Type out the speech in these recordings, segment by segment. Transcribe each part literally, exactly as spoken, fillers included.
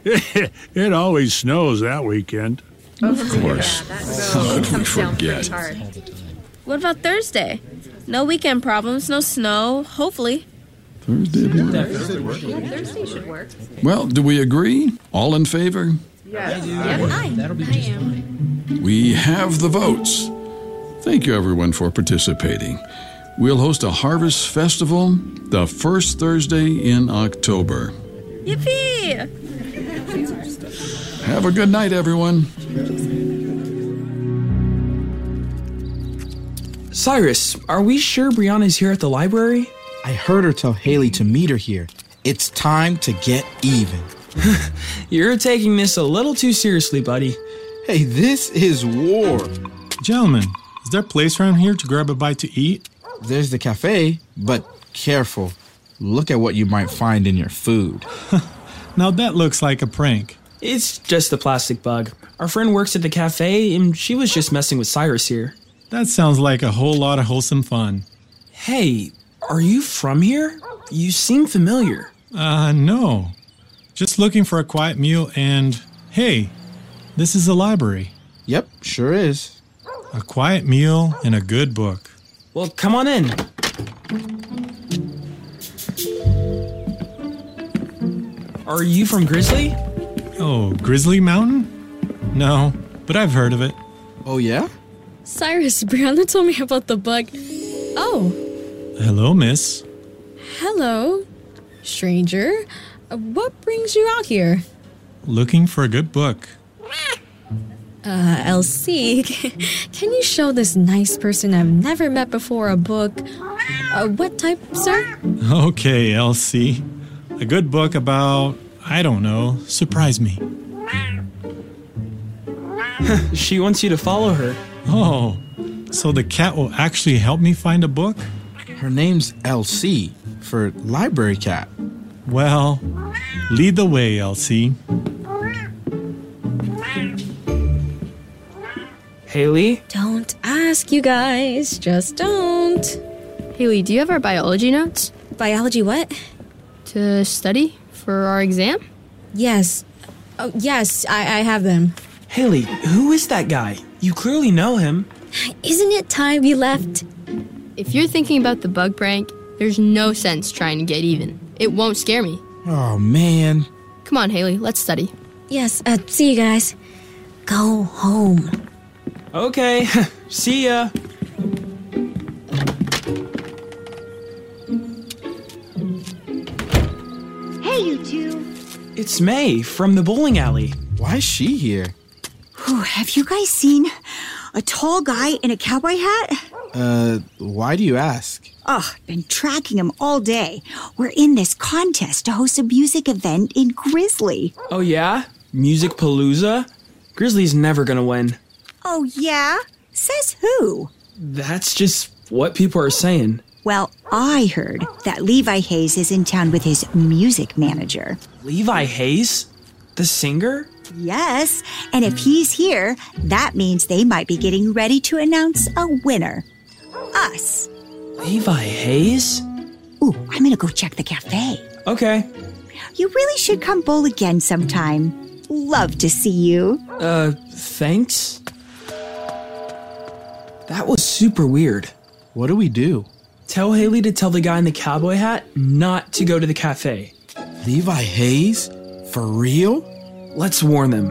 It always snows that weekend. Of course. Yeah, that How could we forget? What about Thursday? No weekend problems, no snow, hopefully. Thursday would work. Yeah, Thursday should work. Well, do we agree? All in favor? Yeah, I, That'll be I just am. We have the votes. Thank you, everyone, for participating. We'll host a harvest festival the first Thursday in October. Yippee! Have a good night, everyone. Cyrus, are we sure Brianna's here at the library? I heard her tell Haley to meet her here. It's time to get even. You're taking this a little too seriously, buddy. Hey, this is war. Gentlemen, is there a place around here to grab a bite to eat? There's the cafe, but careful. Look at what you might find in your food. Now that looks like a prank. It's just a plastic bug. Our friend works at the cafe, and she was just messing with Cyrus here. That sounds like a whole lot of wholesome fun. Hey, are you from here? You seem familiar. Uh, no. Just looking for a quiet meal and, hey, this is a library. Yep, sure is. A quiet meal and a good book. Well, come on in. Are you from Grizzly? Oh, Grizzly Mountain? No, but I've heard of it. Oh, yeah? Cyrus, Brianna told me about the bug. Oh. Hello, miss. Hello, stranger. Uh, what brings you out here? Looking for a good book. Uh, L C, can you show this nice person I've never met before a book? Uh, what type, sir? Okay, L C. A good book about, I don't know, surprise me. She wants you to follow her. Oh, so the cat will actually help me find a book? Her name's L C, for library cat. Well, lead the way, L C. Haley? Don't ask, you guys. Just don't. Haley, do you have our biology notes? Biology what? To study for our exam? Yes. Oh, yes, I, I have them. Haley, who is that guy? You clearly know him. Isn't it time we left? If you're thinking about the bug prank, there's no sense trying to get even. It won't scare me. Oh, man. Come on, Haley, let's study. Yes, uh, see you guys. Go home. Okay, see ya. Hey, you two. It's May from the bowling alley. Why is she here? Whew, have you guys seen a tall guy in a cowboy hat? Uh, why do you ask? Oh, been tracking him all day. We're in this contest to host a music event in Grizzly. Oh yeah? Music Palooza? Grizzly's never gonna win. Oh, yeah? Says who? That's just what people are saying. Well, I heard that Levi Hayes is in town with his music manager. Levi Hayes? The singer? Yes, and if he's here, that means they might be getting ready to announce a winner. Us. Levi Hayes? Ooh, I'm gonna go check the cafe. Okay. You really should come bowl again sometime. Love to see you. Uh, thanks? That was super weird. What do we do? Tell Haley to tell the guy in the cowboy hat not to go to the cafe. Levi Hayes? For real? Let's warn them.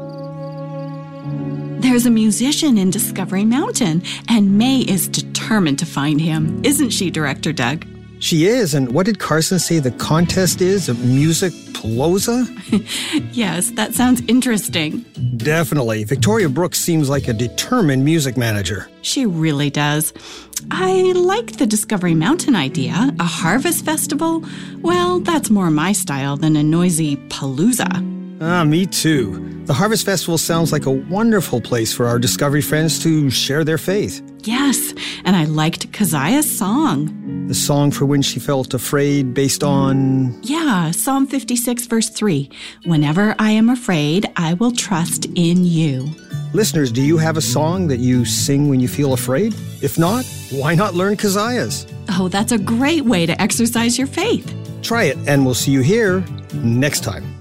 There's a musician in Discovery Mountain, and May is determined to find him. Isn't she, Director Doug? She is, and what did Carson say the contest is? A music palooza? Yes, that sounds interesting. Definitely. Victoria Brooks seems like a determined music manager. She really does. I like the Discovery Mountain idea. A harvest festival? Well, that's more my style than a noisy palooza. Ah, me too. The Harvest Festival sounds like a wonderful place for our Discovery friends to share their faith. Yes, and I liked Keziah's song. The song for when she felt afraid based on... Yeah, Psalm fifty-six, verse three. Whenever I am afraid, I will trust in you. Listeners, do you have a song that you sing when you feel afraid? If not, why not learn Keziah's? Oh, that's a great way to exercise your faith. Try it, and we'll see you here next time.